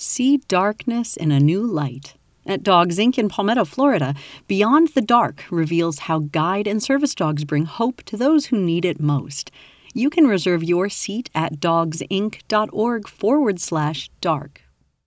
See darkness in a new light. At Dogs Inc. in Palmetto, Florida, Beyond the Dark reveals how guide and service dogs bring hope to those who need it most. You can reserve your seat at dogsinc.org/dark.